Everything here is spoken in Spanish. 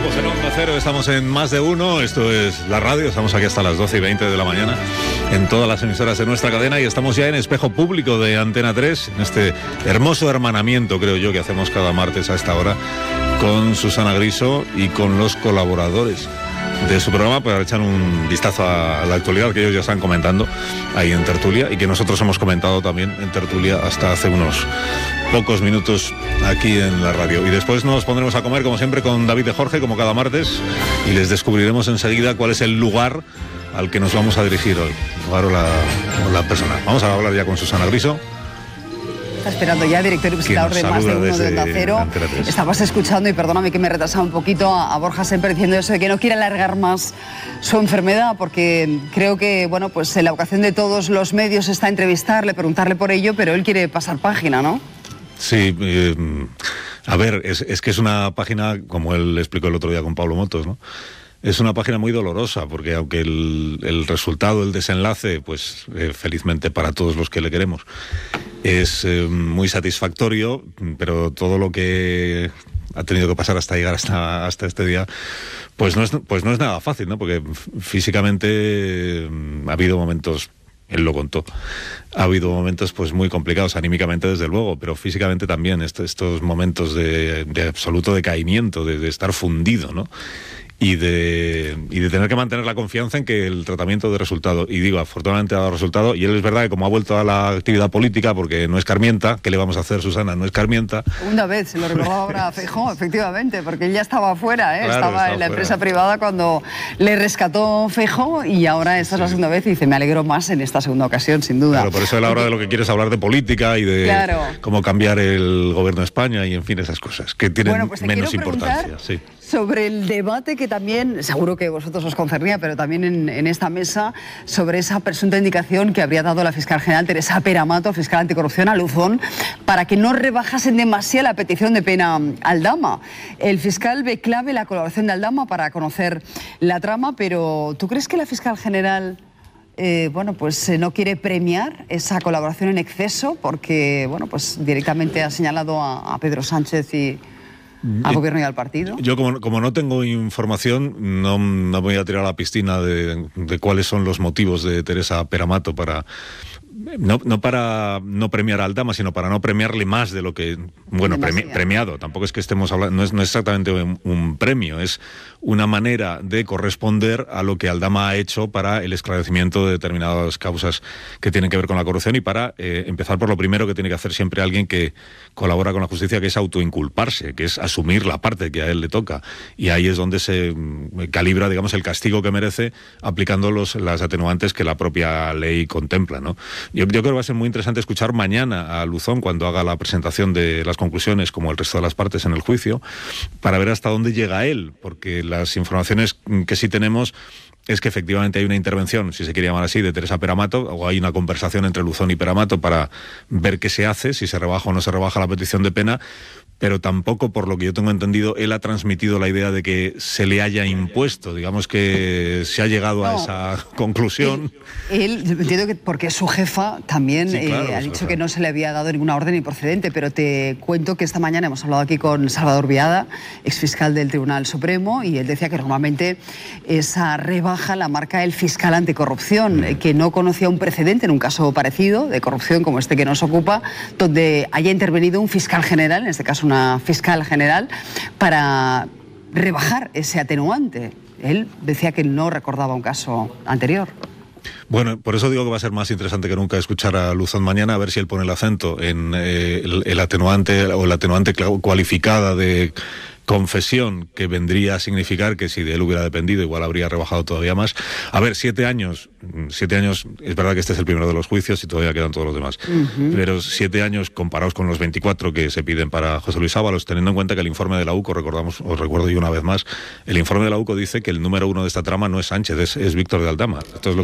Estamos en Onda Cero, estamos en Más de Uno, esto es la radio, estamos aquí hasta las 12:20 de la mañana en todas las emisoras de nuestra cadena y estamos ya en Espejo Público de Antena 3, en este hermoso hermanamiento, creo yo, que hacemos cada martes a esta hora con Susana Griso y con los colaboradores de su programa para echar un vistazo a la actualidad que ellos ya están comentando ahí en tertulia y que nosotros hemos comentado también en tertulia hasta hace unos pocos minutos aquí en la radio. Y después nos pondremos a comer como siempre con David de Jorge, como cada martes, y les descubriremos enseguida cuál es el lugar al que nos vamos a dirigir hoy, el lugar o la persona. Vamos a hablar ya con Susana Griso. Está esperando ya, director y presentador de Más de Uno de Onda Cero. Estabas escuchando, y perdóname que me he retrasado un poquito, a Borja Semper diciendo eso de que no quiere alargar más su enfermedad, porque creo que, bueno, pues la vocación de todos los medios está entrevistarle, preguntarle por ello, pero él quiere pasar página, ¿no? Sí, a ver, es que es una página, como él explicó el otro día con Pablo Motos, ¿no? Es una página muy dolorosa, porque aunque el resultado, el desenlace, pues felizmente para todos los que le queremos, es muy satisfactorio, pero todo lo que ha tenido que pasar hasta llegar hasta este día, pues no es nada fácil, ¿no? Porque físicamente ha habido momentos, él lo contó, ha habido momentos pues muy complicados, anímicamente desde luego, pero físicamente también, estos momentos de absoluto decaimiento, de estar fundido, ¿no? Y de tener que mantener la confianza en que el tratamiento dé resultado. Y digo, afortunadamente ha dado resultado, y él es verdad que como ha vuelto a la actividad política, porque no escarmienta, ¿qué le vamos a hacer, Susana? No escarmienta. Segunda vez, se lo recordaba ahora a Feijóo, efectivamente, porque él ya estaba afuera, ¿eh? Claro, estaba en la empresa privada cuando le rescató Feijóo, y ahora esta es la segunda vez, y dice, me alegro más en esta segunda ocasión, sin duda. Claro, por eso él ahora de lo que quiere es hablar de política y de cómo cambiar el gobierno de España y, en fin, esas cosas, que tienen menos importancia. Sí. Sobre el debate que también, seguro que vosotros os concernía, pero también en esta mesa, sobre esa presunta indicación que habría dado la fiscal general Teresa Peramato, fiscal anticorrupción, a Luzón, para que no rebajasen demasiado la petición de pena a Aldama. El fiscal ve clave la colaboración de Aldama para conocer la trama, pero ¿tú crees que la fiscal general no quiere premiar esa colaboración en exceso? Porque, directamente ha señalado a Pedro Sánchez y al gobierno y al partido. Yo como no tengo información, no voy a tirar a la piscina de cuáles son los motivos de Teresa Peramato para no premiar a Aldama, sino para no premiarle más de lo que premiado. Tampoco es que estemos hablando, no es exactamente un premio, es una manera de corresponder a lo que Aldama ha hecho para el esclarecimiento de determinadas causas que tienen que ver con la corrupción y para empezar por lo primero que tiene que hacer siempre alguien que colabora con la justicia, que es autoinculparse, que es asumir la parte que a él le toca. Y ahí es donde se calibra, digamos, el castigo que merece aplicando las atenuantes que la propia ley contempla, ¿no? Yo creo que va a ser muy interesante escuchar mañana a Luzón cuando haga la presentación de las conclusiones, como el resto de las partes en el juicio, para ver hasta dónde llega él, porque las informaciones que sí tenemos es que efectivamente hay una intervención, si se quiere llamar así, de Teresa Peramato, o hay una conversación entre Luzón y Peramato para ver qué se hace, si se rebaja o no se rebaja la petición de pena, pero tampoco, por lo que yo tengo entendido, él ha transmitido la idea de que se le haya impuesto, digamos que se ha llegado a esa conclusión. Él entiendo que porque su jefa también ha dicho que no se le había dado ninguna orden improcedente, pero te cuento que esta mañana hemos hablado aquí con Salvador Viada, exfiscal del Tribunal Supremo, y él decía que normalmente esa rebaja la marca el fiscal anticorrupción, que no conocía un precedente en un caso parecido de corrupción como este que nos ocupa, donde haya intervenido un fiscal general, en este caso una fiscal general, para rebajar ese atenuante. Él decía que no recordaba un caso anterior. Bueno, por eso digo que va a ser más interesante que nunca escuchar a Luzón mañana, a ver si él pone el acento en el atenuante o la atenuante cualificada de confesión, que vendría a significar que si de él hubiera dependido igual habría rebajado todavía más. A ver, 7 años, es verdad que este es el primero de los juicios y todavía quedan todos los demás, pero 7 años comparados con los 24 que se piden para José Luis Ábalos, teniendo en cuenta que el informe de la UCO, os recuerdo yo una vez más, el informe de la UCO dice que el número 1 de esta trama no es Sánchez, es Víctor de Aldama. Esto es lo